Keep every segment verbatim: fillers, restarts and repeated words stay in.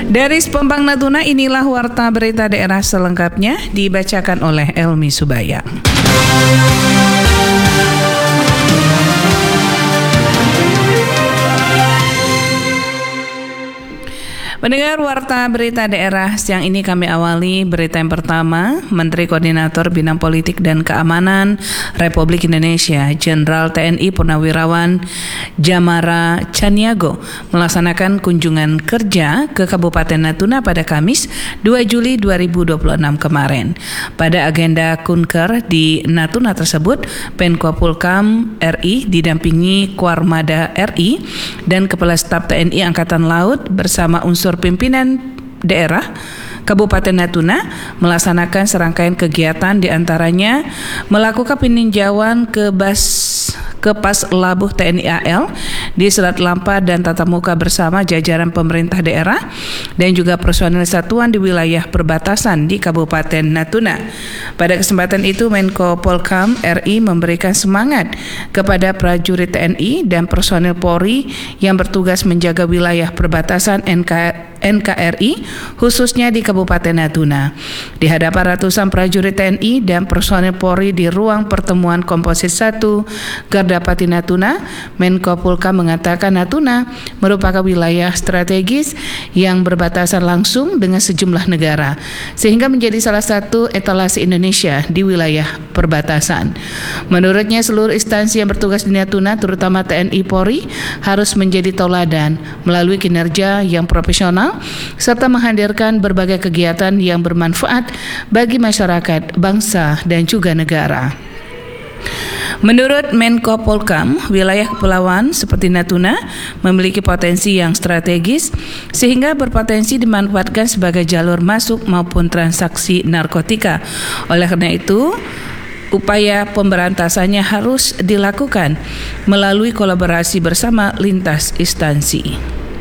Dari Pempang Natuna, inilah warta berita daerah selengkapnya dibacakan oleh Elmi Subaya. Mendengar warta berita daerah siang ini, kami awali berita yang pertama. Menteri Koordinator Bidang Politik dan Keamanan Republik Indonesia Jenderal T N I Purnawirawan Jamara Chaniago melaksanakan kunjungan kerja ke Kabupaten Natuna pada Kamis dua Juli dua ribu dua puluh enam kemarin. Pada agenda kunker di Natuna tersebut, Menko Polhukam R I didampingi Kuarmada R I dan Kepala Staf T N I Angkatan Laut bersama unsur pimpinan daerah Kabupaten Natuna melaksanakan serangkaian kegiatan, diantaranya melakukan peninjauan ke bas ke Pas Labuh T N I A L di Selat Lampa dan tatap muka bersama jajaran pemerintah daerah dan juga personil satuan di wilayah perbatasan di Kabupaten Natuna. Pada kesempatan itu, Menko Polhukam R I memberikan semangat kepada prajurit T N I dan personil Polri yang bertugas menjaga wilayah perbatasan N K R I khususnya di Kabupaten Natuna. Di hadapan ratusan prajurit T N I dan personil Polri di ruang pertemuan komposit satu Gardapati Natuna, Menko Polhukam mengatakan Natuna merupakan wilayah strategis yang berbatasan langsung dengan sejumlah negara, sehingga menjadi salah satu etalase Indonesia di wilayah perbatasan. Menurutnya, seluruh instansi yang bertugas di Natuna, terutama T N I Polri, harus menjadi tauladan melalui kinerja yang profesional serta menghadirkan berbagai kegiatan yang bermanfaat bagi masyarakat, bangsa, dan juga negara. Menurut Menko Polhukam, wilayah kepulauan seperti Natuna memiliki potensi yang strategis sehingga berpotensi dimanfaatkan sebagai jalur masuk maupun transaksi narkotika. Oleh karena itu, upaya pemberantasannya harus dilakukan melalui kolaborasi bersama lintas instansi.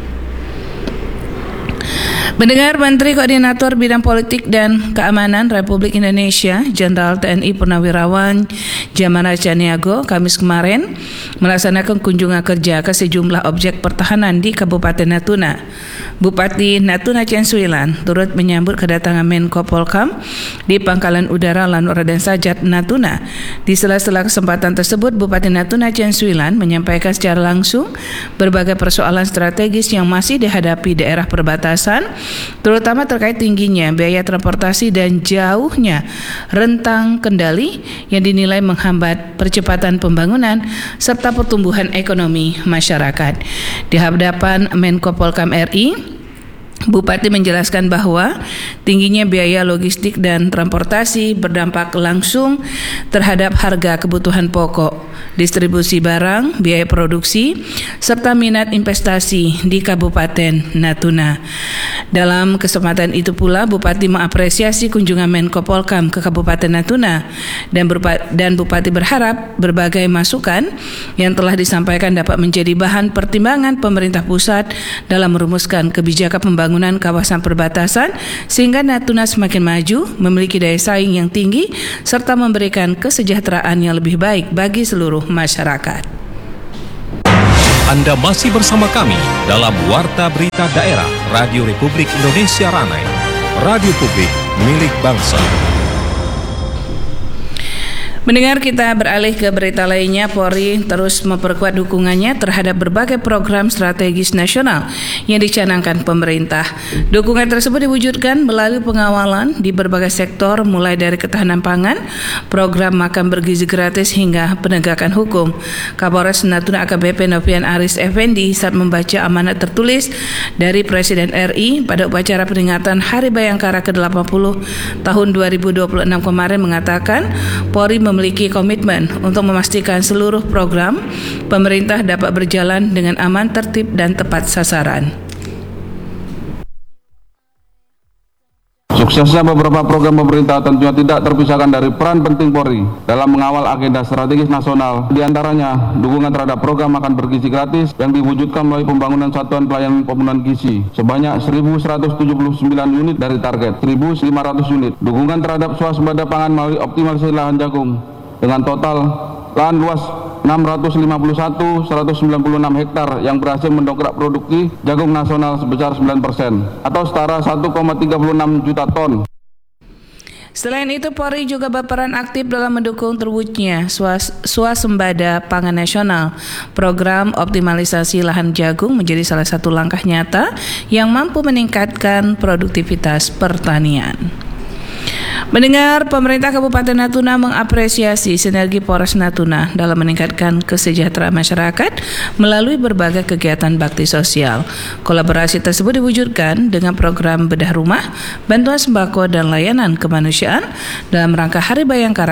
Mendengar Menteri Koordinator Bidang Politik dan Keamanan Republik Indonesia Jenderal T N I Purnawirawan Jamara Chaniago Kamis kemarin melaksanakan kunjungan kerja ke sejumlah objek pertahanan di Kabupaten Natuna. Bupati Natuna Chen Suilan turut menyambut kedatangan Menko Polhukam di Pangkalan Udara Lanut Raden Sajat Natuna. Di sela-sela kesempatan tersebut, Bupati Natuna Chen Suilan menyampaikan secara langsung berbagai persoalan strategis yang masih dihadapi daerah perbatasan, terutama terkait tingginya biaya transportasi dan jauhnya rentang kendali yang dinilai menghambat percepatan pembangunan serta pertumbuhan ekonomi masyarakat. Di hadapan Menko Polhukam R I, Bupati menjelaskan bahwa tingginya biaya logistik dan transportasi berdampak langsung terhadap harga kebutuhan pokok, distribusi barang, biaya produksi, serta minat investasi di Kabupaten Natuna. Dalam kesempatan itu pula, Bupati mengapresiasi kunjungan Menko Polhukam ke Kabupaten Natuna dan, dan Bupati berharap berbagai masukan yang telah disampaikan dapat menjadi bahan pertimbangan pemerintah pusat dalam merumuskan kebijakan pembangunan Pembangunan kawasan perbatasan sehingga Natuna semakin maju, memiliki daya saing yang tinggi, serta memberikan kesejahteraan yang lebih baik bagi seluruh masyarakat. Anda masih bersama kami dalam Warta Berita Daerah Radio Republik Indonesia Ranai, radio publik milik bangsa. Mendengar, kita beralih ke berita lainnya. Polri terus memperkuat dukungannya terhadap berbagai program strategis nasional yang dicanangkan pemerintah. Dukungan tersebut diwujudkan melalui pengawalan di berbagai sektor, mulai dari ketahanan pangan, program makan bergizi gratis hingga penegakan hukum. Kapolres Natuna A K B P Novian Aris Effendi saat membaca amanat tertulis dari Presiden R I pada upacara peringatan Hari Bayangkara ke delapan puluh tahun dua ribu dua puluh enam kemarin mengatakan Polri memiliki komitmen untuk memastikan seluruh program pemerintah dapat berjalan dengan aman, tertib, dan tepat sasaran. Suksesnya beberapa program pemerintah tentunya tidak terpisahkan dari peran penting Polri dalam mengawal agenda strategis nasional, di antaranya dukungan terhadap program makan bergizi gratis yang diwujudkan melalui pembangunan satuan pelayanan pemenuhan gizi sebanyak seribu seratus tujuh puluh sembilan unit dari target seribu lima ratus unit, dukungan terhadap swasembada pangan melalui optimalisasi lahan jagung dengan total lahan luas enam ratus lima puluh satu ribu seratus sembilan puluh enam hektar yang berhasil mendongkrak produksi jagung nasional sebesar sembilan persen atau setara satu koma tiga puluh enam juta ton. Selain itu, Polri juga berperan aktif dalam mendukung terwujudnya swas- swasembada pangan nasional. Program optimalisasi lahan jagung menjadi salah satu langkah nyata yang mampu meningkatkan produktivitas pertanian. Mendengar pemerintah Kabupaten Natuna mengapresiasi sinergi Polres Natuna dalam meningkatkan kesejahteraan masyarakat melalui berbagai kegiatan bakti sosial. Kolaborasi tersebut diwujudkan dengan program bedah rumah, bantuan sembako dan layanan kemanusiaan dalam rangka Hari Bayangkara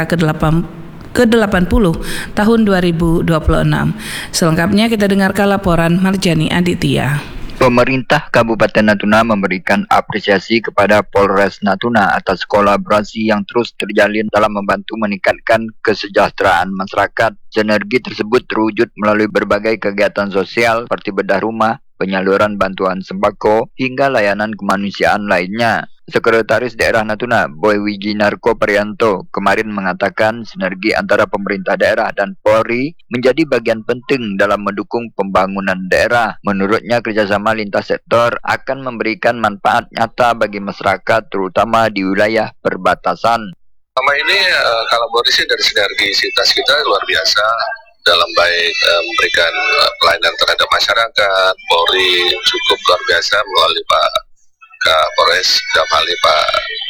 ke delapan puluh tahun dua ribu dua puluh enam. Selengkapnya kita dengarkan laporan Marjani Aditya. Pemerintah Kabupaten Natuna memberikan apresiasi kepada Polres Natuna atas kolaborasi yang terus terjalin dalam membantu meningkatkan kesejahteraan masyarakat. Sinergi tersebut terwujud melalui berbagai kegiatan sosial seperti bedah rumah, penyaluran bantuan sembako, hingga layanan kemanusiaan lainnya. Sekretaris Daerah Natuna, Boy Wijinarko Prianto, kemarin mengatakan sinergi antara pemerintah daerah dan Polri menjadi bagian penting dalam mendukung pembangunan daerah. Menurutnya, kerjasama lintas sektor akan memberikan manfaat nyata bagi masyarakat, terutama di wilayah perbatasan. Selama ini uh, kolaborasi dan sinergisitas kita luar biasa dalam baik uh, memberikan uh, pelayanan terhadap masyarakat. Polri cukup luar biasa melalui Pak Kapolres, Kapali Pak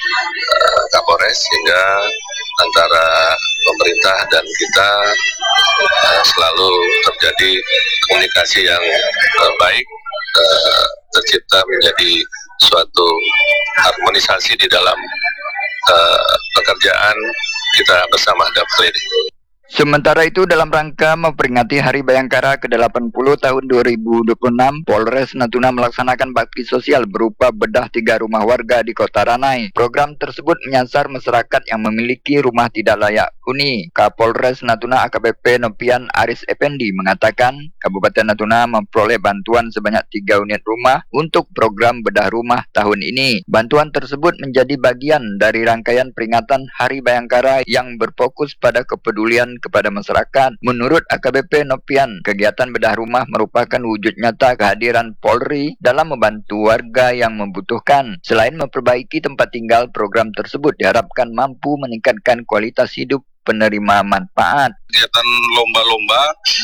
uh, Kapolres, sehingga antara pemerintah dan kita uh, selalu terjadi komunikasi yang uh, baik, uh, tercipta menjadi suatu harmonisasi di dalam uh, pekerjaan kita bersama dalam hal ini. Sementara itu, dalam rangka memperingati Hari Bayangkara ke delapan puluh tahun dua ribu dua puluh enam, Polres Natuna melaksanakan bakti sosial berupa bedah tiga rumah warga di Kota Ranai. Program tersebut menyasar masyarakat yang memiliki rumah tidak layak huni. Kapolres Natuna A K B P Nopian Aris Effendi mengatakan, Kabupaten Natuna memperoleh bantuan sebanyak tiga unit rumah untuk program bedah rumah tahun ini. Bantuan tersebut menjadi bagian dari rangkaian peringatan Hari Bayangkara yang berfokus pada kepedulian kepada masyarakat. Menurut A K B P Nopian, kegiatan bedah rumah merupakan wujud nyata kehadiran Polri dalam membantu warga yang membutuhkan. Selain memperbaiki tempat tinggal, program tersebut diharapkan mampu meningkatkan kualitas hidup penerima manfaat. Kegiatan lomba-lomba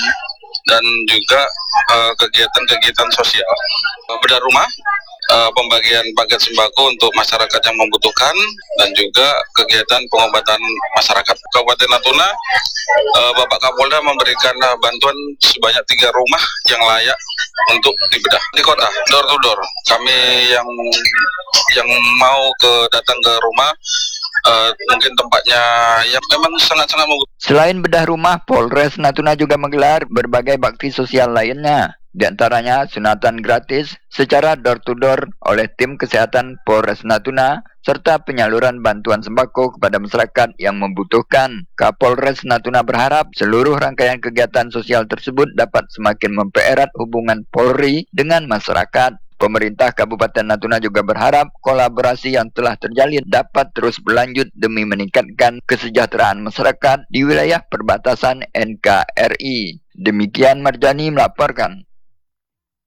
dan juga uh, kegiatan-kegiatan sosial. Bedah rumah, uh, pembagian paket sembako untuk masyarakat yang membutuhkan, dan juga kegiatan pengobatan masyarakat. Kabupaten Natuna, uh, Bapak Kapolda memberikan uh, bantuan sebanyak tiga rumah yang layak untuk dibedah di kota, door to door. Kami yang yang mau ke datang ke rumah, Uh, mungkin tempatnya yang memang sangat-sangat membutuhkan. Selain bedah rumah, Polres Natuna juga menggelar berbagai bakti sosial lainnya. Di antaranya sunatan gratis secara door to door oleh tim kesehatan Polres Natuna, serta penyaluran bantuan sembako kepada masyarakat yang membutuhkan. Kapolres Natuna berharap seluruh rangkaian kegiatan sosial tersebut dapat semakin mempererat hubungan Polri dengan masyarakat. Pemerintah Kabupaten Natuna juga berharap kolaborasi yang telah terjalin dapat terus berlanjut demi meningkatkan kesejahteraan masyarakat di wilayah perbatasan N K R I. Demikian Marjani melaporkan.